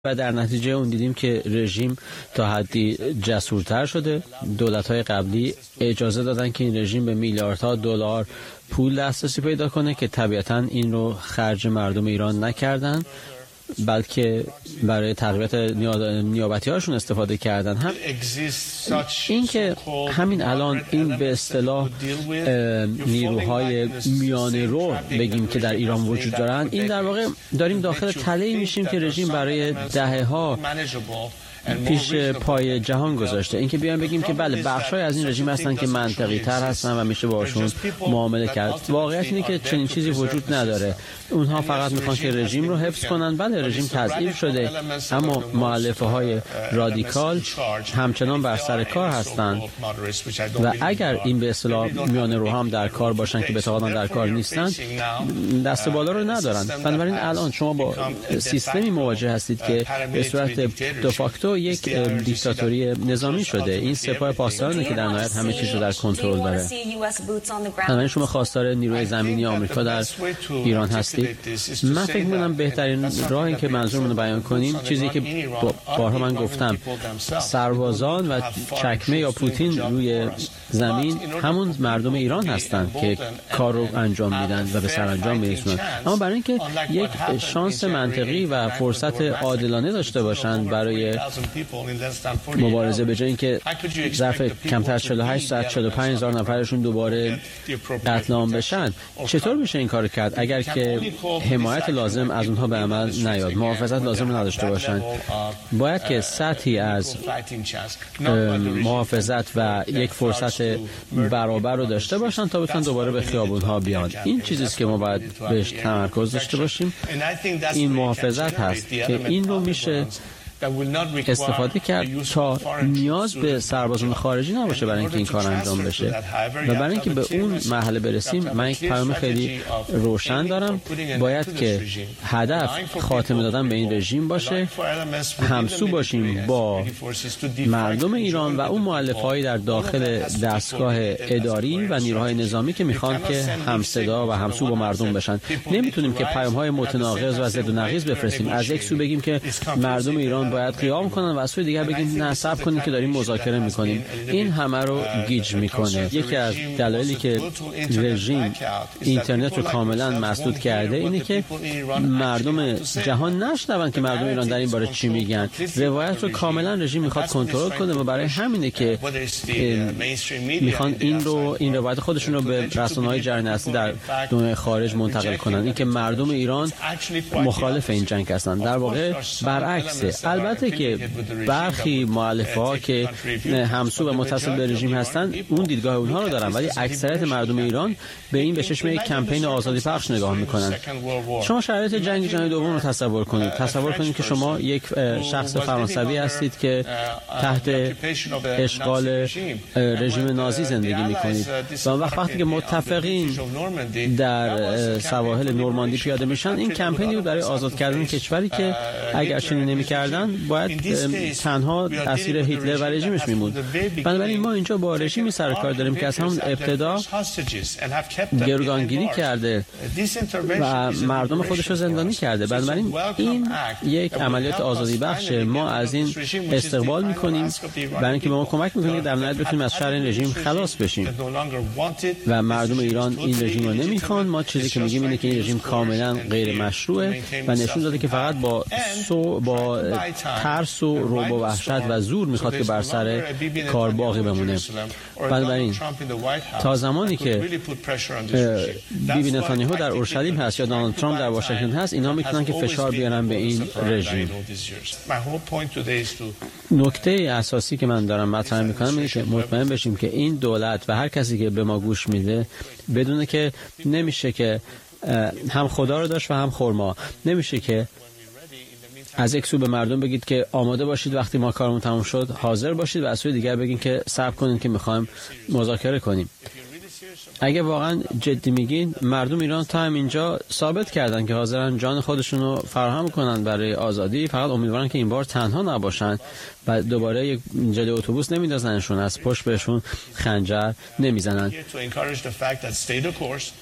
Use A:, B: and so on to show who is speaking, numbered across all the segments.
A: و در نتیجه اون دیدیم که رژیم تا حدی جسورتر شده. دولت‌های قبلی اجازه دادن که این رژیم به میلیاردها دلار پول دسترسی پیدا کنه که طبیعتاً این رو خرج مردم ایران نکردن، بلکه برای تقویت نیابتی‌هاشون استفاده کردن. هم این که همین الان این به اصطلاح نیروهای میانه رو بگیم که در ایران وجود دارن، این در واقع داریم داخل تله‌ای میشیم که رژیم برای دهه‌ها پیش پای جهان گذاشته. اینکه بیایم بگیم که بله بخشای از این رژیم هستن که منطقی تر هستن و میشه باشون معامله کرد، واقعیت اینه که چنین چیزی وجود نداره. اونها فقط میخوان که رژیم رو حفظ کنن. بله رژیم تضعیف شده، اما مؤلفه های رادیکال همچنان بر سر کار هستند و اگر این به اصطلاح میانه رو هم در کار باشن که به تقاضا در کار نیستن، دست بالا رو ندارن. بنابراین الان شما با سیستمی مواجه هستید که به صورت دو فاکتو یک دیکتاتوری نظامی شده. این سپاه پاسدارانه که در نهایت همه چیز رو در کنترل داره. بنابراین شما خواستار نیروی زمینی آمریکا در ایران هستید. من فکر می‌کنم بهترین راه این که منظورمون رو بیان کنیم چیزی که بارها من گفتم، سربازان و چکمه یا پوتین روی زمین همون مردم ایران هستند که کار رو انجام میدن و به سرانجام میرسونن. اما برای اینکه یک شانس منطقی و فرصت عادلانه داشته باشند برای مبارزه، به جای اینکه ظرف کمتر از 48 ساعت 45,000 نفرشون دوباره قتل عام بشن، چطور میشه این کار کرد اگر که حمایت لازم از اونها به عمل نیاد، محافظت لازم نداشته باشن؟ باید که سطحی از محافظت و یک فرصت برابر رو داشته باشن تا بتونن دوباره به خیابون‌ها بیان. این چیزیست که ما باید بهش تمرکز داشته باشیم. این محافظت هست که این رو میشه استفاده کرد تا نیاز به سربازان خارجی نباشه برای اینکه این کار انجام بشه. و برای اینکه به اون مرحله برسیم، من یک پیام خیلی روشن دارم. باید که هدف خاتمه دادن به این رژیم باشه، همسو باشیم با مردم ایران و اون مؤلفه‌ای در داخل دستگاه اداری و نیروهای نظامی که میخوان که همصدا و همسو با مردم بشن. نمیتونیم که پیام‌های متناقض و ضد و نقیض بفرستیم. از یک سو بگیم که مردم ایران باید قیام کنن و از سوی دیگر بگیم نه صبر کنید که داریم مذاکره میکنیم. این همه رو گیج میکنه. یکی از دلایلی که رژیم اینترنت رو کاملا مسدود کرده اینه که مردم جهان نشنون که مردم ایران در این باره چی میگن. روایت رو کاملا رژیم میخواد کنترل کنه و برای همینه که میخوان این روایت خودشون رو به رسانه‌های جریان اصلی در دنیای خارج منتقل کنن. این که مردم ایران مخالف این جنگ هستن. در واقع برعکسه. البته که برخی مؤلفه‌ها که همسو و متصل به رژیم هستند اون دیدگاه اونها رو دارن، ولی اکثریت مردم ایران به این به چشم یک کمپین آزادی بخش نگاه میکنن. شما شرایط جنگ جهانی دوم رو تصور کنید. تصور کنید که شما یک شخص فرانسوی هستید که تحت اشغال رژیم نازی زندگی میکنید و وقتی که متفقین در سواحل نورماندی پیاده میشن، این کمپینی رو برای آزاد کردن کشوری که اگر چنین نمی‌کردن باید تنها اسیر هیتلر و رژیمش میموند. بنابراین ما اینجا با رژیمی سر کار داریم که از همون ابتدا گروگانگیری کرده و مردم خودش رو زندانی کرده. بنابراین این یک عملیات آزادی بخشه. ما از این استقبال میکنیم برای اینکه به ما کمک میکنه که در نهایت بتونیم از شر این رژیم خلاص بشیم و مردم ایران این رژیم رو نمیخوان. ما چیزی که میگیم اینه که این رژیم کاملا غیر مشروعه و نشون داده که فقط با ترس و رعب و وحشت و زور میخواد که بر سر کار باقی بمونه. بنابراین تا زمانی که بیبی نتانیاهو در اورشلیم هست یا دونالد ترامپ در واشنگتن هست، اینا میتونن که فشار بیارن به این رژیم. نکته اساسی که من دارم مطرح میکنم اینه که مطمئن بشیم که این دولت و هر کسی که به ما گوش میده بدونه که نمیشه که هم خدا رو داشت و هم خرما. نمیشه که از یک سو به مردم بگید که آماده باشید وقتی ما کارمون تموم شد حاضر باشید و از سوی دیگر بگین که صبر کنین که میخوایم مذاکره کنیم. اگه واقعا جدی میگین، مردم ایران تا همینجا ثابت کردن که حاضرن جان خودشون رو فراهم کنن برای آزادی. فقط امیدوارن که این بار تنها نباشن و دوباره یک جلوی اتوبوس نمیندازنشون، از پشت بهشون خنجر نمیزنن.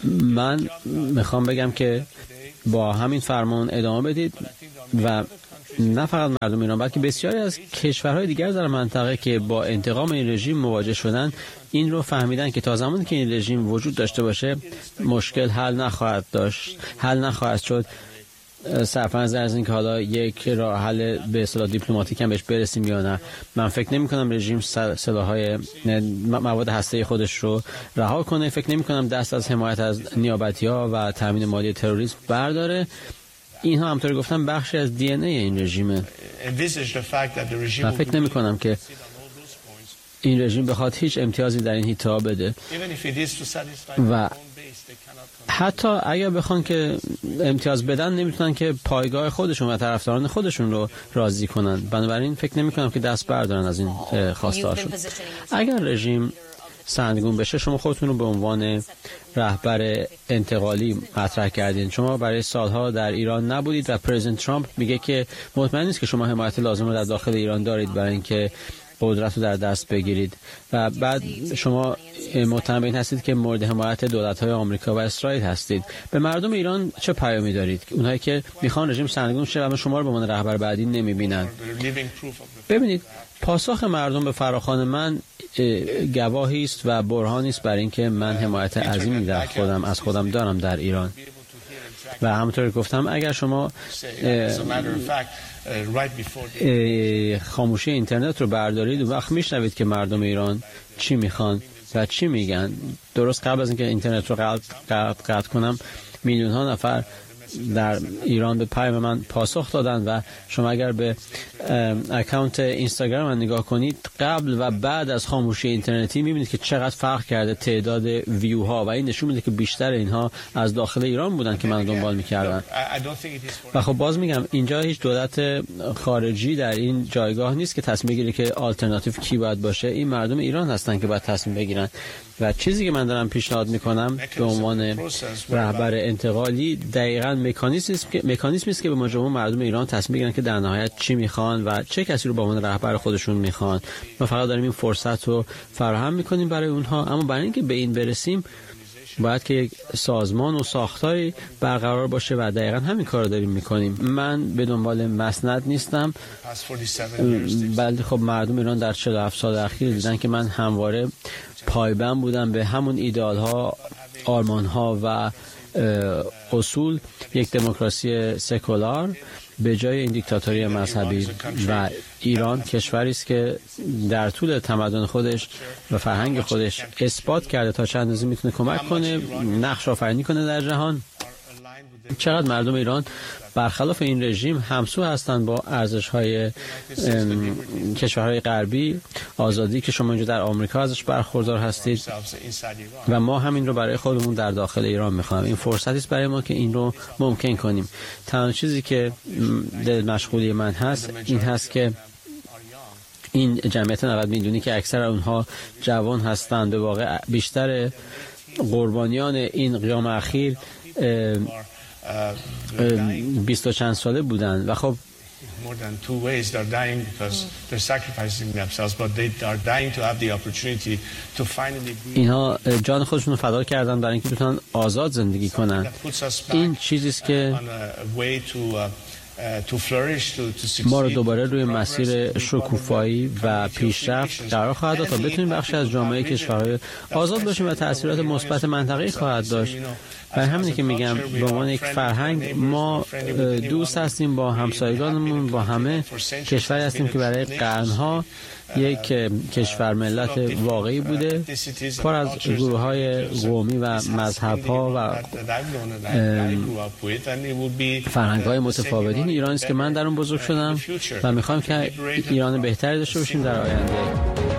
A: من میخوام بگم که با همین فرمان ادامه بدید و نه فقط مردم ایران بلکه بسیاری از کشورهای دیگر در منطقه که با انتقام این رژیم مواجه شدن این رو فهمیدن که تا زمانی که این رژیم وجود داشته باشه مشکل حل نخواهد شد. سرفرض از این که حالا یک راه حل به اصطلاح دیپلماتیک هم بهش برسیم یا نه، من فکر نمی کنم رژیم سلاح‌های مواد هسته‌ای خودش رو رها کنه. فکر نمی کنم دست از حمایت از نیابتی‌ها و تامین مالی تروریسم برداره. اینها همونطور گفتم بخشی از دی ان ای این رژیمه. من فکر نمی کنم که این رژیم بخواد هیچ امتیازی در این حیطه بده و حتی اگر بخوان که امتیاز بدن نمیتونن که پایگاه خودشون و طرفداران خودشون رو راضی کنن. بنابراین فکر نمی کنم که دست بردارن از این خواستهاشون. اگر رژیم سرنگون بشه شما خودتون رو به عنوان رهبر انتقالی مطرح کردین. شما برای سالها در ایران نبودید و پرزیدنت ترامپ میگه که مطمئن نیست که شما حمایت لازم رو در داخل ایران دارید برای اینکه قدرت رو در دست بگیرید و بعد شما مطمئن به این هستید که مورد حمایت دولت‌های آمریکا و اسرائیل هستید. به مردم ایران چه پیامی دارید؟ اونهایی که میخوان رژیم سرنگون شه و شما رو به عنوان رهبر بعدی نمیبینن. ببینید پاسخ مردم به فراخوان من گواهی است و برهانی است برای اینکه من حمایت عظیمی از خودم دارم در ایران. و همونطور که گفتم اگر شما خاموشی اینترنت رو بردارید و وقت میشنوید که مردم ایران چی میخوان و چی میگن. درست قبل از اینکه اینترنت رو قطع کنم میلیون ها نفر در ایران به پیام من پاسخ دادن و شما اگر به اکانت اینستاگرام من نگاه کنید قبل و بعد از خاموشی اینترنتی میبینید که چقدر فرق کرده تعداد ویو ها و این نشون میده که بیشتر اینها از داخل ایران بودن که من دنبال میکردن. و خب باز میگم اینجا هیچ دولت خارجی در این جایگاه نیست که تصمیم بگیره که آلترناتیو کی باید باشه. این مردم ایران هستن که باید تصمیم بگیرن و چیزی که من دارم پیشنهاد میکنم به عنوان رهبر انتقالی دقیقاً مکانیزمی است که به مجموع مردم ایران تصمیم بگیرن که در نهایت چی میخوان و چه کسی رو به عنوان رهبر خودشون میخوان. ما فقط داریم این فرصت رو فراهم میکنیم برای اونها، اما برای اینکه به این برسیم باید که یک سازمان و ساختاری برقرار باشه و دقیقاً همین کار رو داریم میکنیم. من به دنبال مسند نیستم، بلکه خب مردم ایران در 47 سال اخیر دیدن که من همواره پایبند بودم به همون ایدئال ها، آرمان ها و اصول یک دموکراسی سکولار به جای این دیکتاتوری مذهبی. و ایران کشوری است که در طول تمدن خودش و فرهنگ خودش اثبات کرده تا چند اندازه میتونه کمک کنه، نقش آفرینی کنه در جهان. چقدر مردم ایران برخلاف این رژیم همسو هستند با ارزش‌های کشورهای غربی، آزادی که شما اینجا در آمریکا ازش برخوردار هستید و ما همین رو برای خودمون در داخل ایران می‌خوایم. این فرصتی است برای ما که این رو ممکن کنیم. تنها چیزی که دل مشغولی من هست این هست که این جمعیت 90 میلیونی که اکثر اونها جوان هستند، به واقع بیشتر قربانیان این قیام اخیر 20 و چند ساله بودن و خب اینها جان خودشون رو فدا کردن برای اینکه بتونن آزاد زندگی کنن. این چیزی است که ما رو دوباره روی مسیر شکوفایی و پیشرفت قرار خواهد داد تا بتونیم بخشی از جامعه کشورهای آزاد باشیم و تأثیرات مثبت منطقه‌ای خواهد داشت. برای همینه که میگم به عنوان یک فرهنگ ما دوست هستیم با همسایگانمون، با همه کشوری هستیم که برای قرنها یک کشور ملت واقعی بوده، پر از گروه‌های قومی و مذهب‌ها و فرهنگ‌های متفاوتین. ایرانی است که من در اون بزرگ شدم و می‌خوام که ایران بهتری داشته باشیم در آینده.